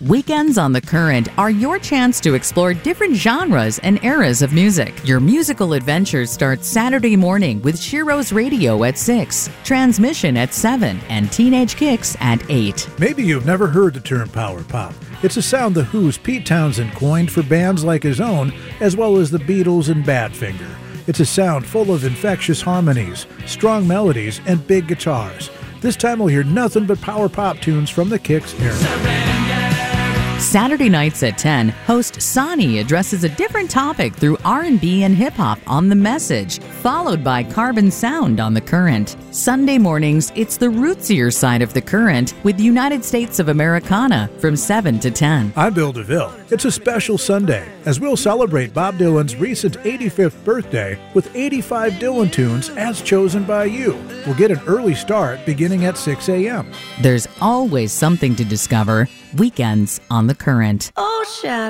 Weekends on the Current are your chance to explore different genres and eras of music. Your musical adventures start Saturday morning with Shiro's Radio at 6, Transmission at 7, and Teenage Kicks at 8. Maybe you've never heard the term power pop. It's a sound the Who's Pete Townsend coined for bands like his own, as well as the Beatles and Badfinger. It's a sound full of infectious harmonies, strong melodies, and big guitars. This time we'll hear nothing but power pop tunes from the Kicks era. Saturday nights at 10, host Sonny addresses a different topic through R&B and hip-hop on The Message, followed by Carbon Sound on The Current. Sunday mornings, it's the rootsier side of The Current with United States of Americana from 7 to 10. I'm Bill DeVille. It's a special Sunday as we'll celebrate Bob Dylan's recent 85th birthday with 85 Dylan tunes as chosen by you. We'll get an early start beginning at 6 a.m. There's always something to discover. Weekends on The Current. Oh, shadow.